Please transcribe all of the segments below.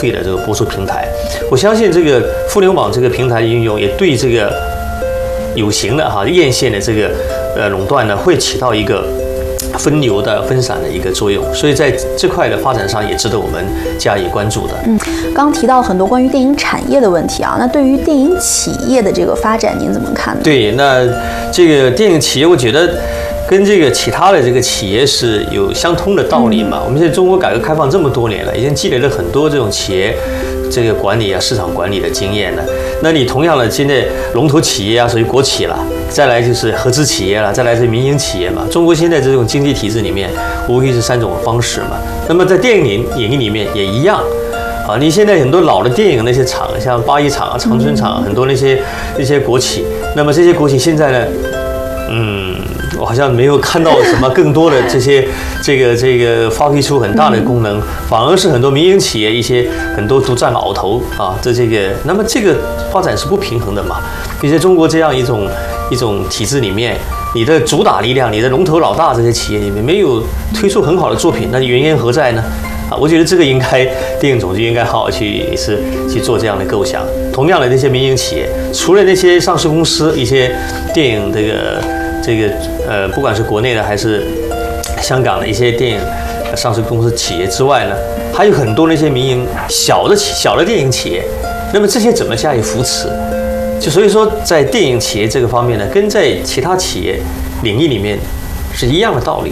费的这个播出平台。我相信这个互联网这个平台的应用也对这个有形的院线的这个垄断呢，会起到一个分流的分散的一个作用，所以在这块的发展上也值得我们加以关注的。 刚提到很多关于电影产业的问题啊，那对于电影企业的这个发展，您怎么看呢？ 对，那这个电影企业，我觉得跟这个其他的这个企业是有相通的道理嘛。我们现在中国改革开放这么多年了，已经积累了很多这种企业这个管理市场管理的经验了。那你同样的，现在龙头企业属于国企了。再来就是合资企业了，再来是民营企业嘛。中国现在这种经济体制里面，无非是3种方式嘛。那么在电影里面也一样，你现在很多老的电影那些厂，像八一厂、长春厂，很多那些国企，那么这些国企现在呢，我好像没有看到什么更多的这个发挥出很大的功能，反而是很多民营企业很多独占鳌头啊，那么这个发展是不平衡的嘛。你在中国这样一种体制里面，你的主打力量，你的龙头老大这些企业里面没有推出很好的作品，那原因何在呢？我觉得这个应该电影总局应该好好去做这样的构想。同样的，那些民营企业，除了那些上市公司，一些电影不管是国内的还是香港的一些电影上市公司企业之外呢，还有很多那些民营小的电影企业。那么这些怎么加以扶持？所以说，在电影企业这个方面呢，跟在其他企业领域里面是一样的道理。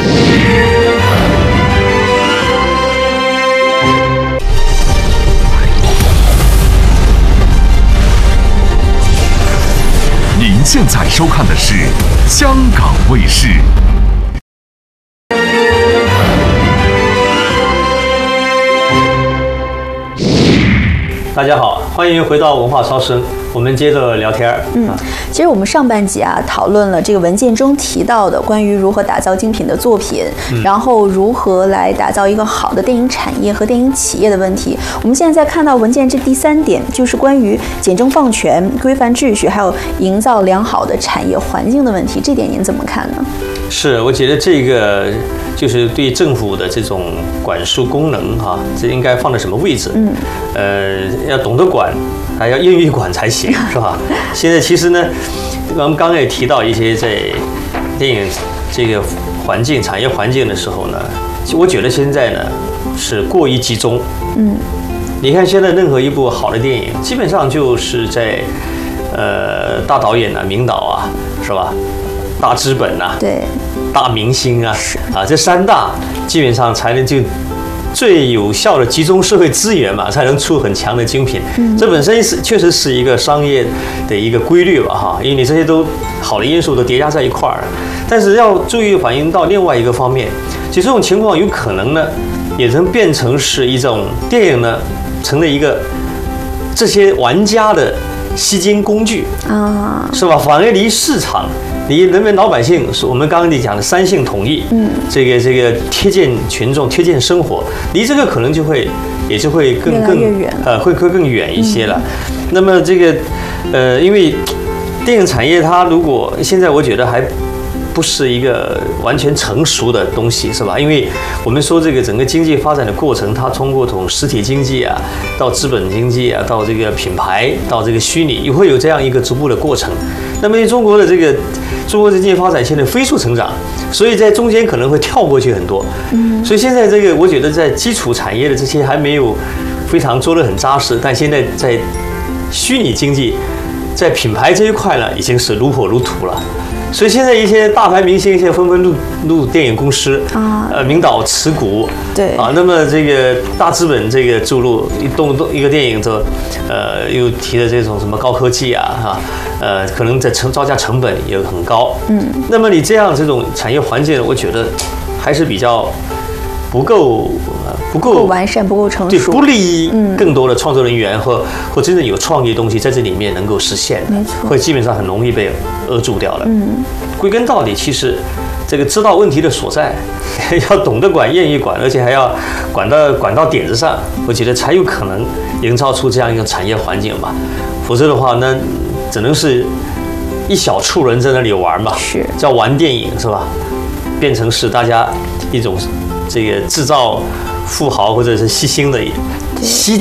您现在收看的是香港卫视。 大家好，欢迎回到文化超声，我们接着聊天。 其实我们上半集讨论了这个文件中提到的关于如何打造精品的作品，然后如何来打造一个好的电影产业和电影企业的问题。我们现在在看到文件这第3点，就是关于简政放权、规范秩序，还有营造良好的产业环境的问题。这点您怎么看呢？ 是，我觉得这个就是对政府的这种管束功能这应该放在什么位置？要懂得管，还要愿意管才行，是吧？现在其实呢，我们刚刚也提到一些在电影这个产业环境的时候呢，我觉得现在呢是过于集中。你看现在任何一部好的电影，基本上就是在大导演名导是吧？大资本对，大明星这3大基本上才能就最有效的集中社会资源嘛，才能出很强的精品。这本身确实是一个商业的一个规律吧因为你这些都好的因素都叠加在一块儿。但是要注意反映到另外一个方面，其实这种情况有可能呢，也能变成是一种电影呢，成了一个这些玩家的吸金工具是吧？反而离市场。离人民老百姓，我们刚刚你讲的3性统一，这个贴近群众、贴近生活，离这个可能也就会更远，会更远一些了。那么这个因为电影产业它如果现在我觉得还不是一个完全成熟的东西，是吧？因为我们说这个整个经济发展的过程，它通过从实体经济到资本经济到这个品牌，到这个虚拟，也会有这样一个逐步的过程。那么中国的经济发展现在飞速成长，所以在中间可能会跳过去很多。所以现在我觉得在基础产业的这些还没有非常做得很扎实，但现在在虚拟经济，在品牌这一块呢，已经是如火如荼了。所以现在一些大牌明星现在纷纷入电影公司名导持股， 对那么这个大资本注入一个电影又提的这种什么高科技可能在造价成本也很高，那么你这种产业环境，我觉得还是比较不够完善，不够成熟， 对，不利于更多的创作人员或真正有创意的东西在这里面能够实现， 没错， 会基本上很容易被扼住掉了。归根到底，其实这个知道问题的所在，要懂得管，愿意管，而且还要管到点子上，我觉得才有可能营造出这样一个产业环境嘛。否则的话呢，只能是一小撮人在那里玩嘛， 是叫玩电影是吧？变成是大家一种这个制造富豪或者是吸